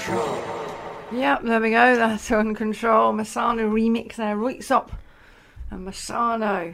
Control. Yep, there we go. That's On Control. Masano remix there. Röyksopp and Masano.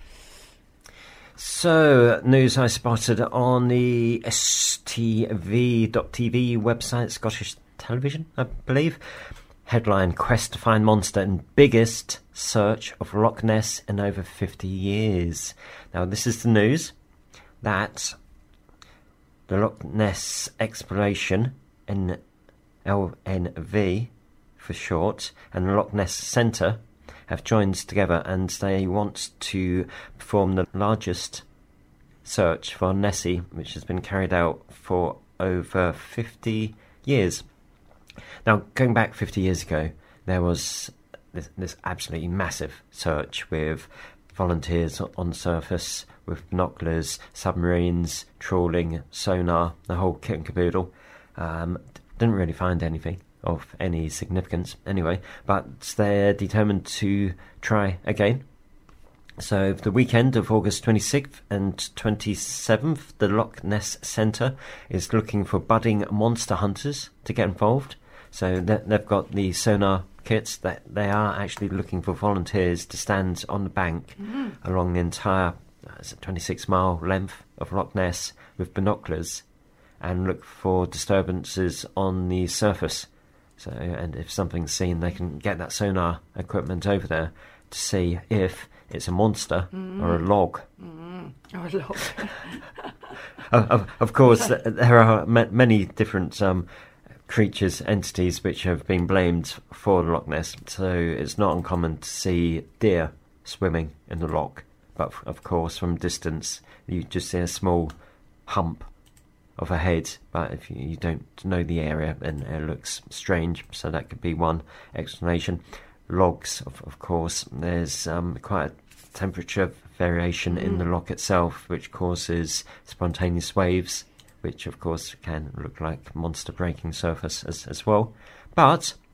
So, news I spotted on the STV.TV website, Scottish Television, I believe. Headline, Quest to find monster in biggest search of Loch Ness in over 50 years. Now, this is the news that the Loch Ness Exploration, in LNV for short, and the Loch Ness Centre have joined together, and they want to perform the largest search for Nessie, which has been carried out for over 50 years. Now, going back 50 years ago, there was this absolutely massive search with volunteers on the surface, with binoculars, submarines, trawling, sonar, the whole kit and caboodle. Didn't really find anything of any significance anyway, but they're determined to try again. So the weekend of August 26th and 27th, the Loch Ness Centre is looking for budding monster hunters to get involved. So they've got the sonar kits, that they are actually looking for volunteers to stand on the bank along the entire 26-mile length of Loch Ness with binoculars and look for disturbances on the surface. So, and if something's seen, they can get that sonar equipment over there to see if it's a monster or a log. Or a log. Of course, there are many different creatures, entities which have been blamed for the Loch Ness. So it's not uncommon to see deer swimming in the loch. But of course, from distance, you just see a small hump of a head, but if you don't know the area, then it looks strange, so that could be one explanation. Logs, of course, there's quite a temperature variation in the loch itself, which causes spontaneous waves, which of course can look like monster breaking surface as well. But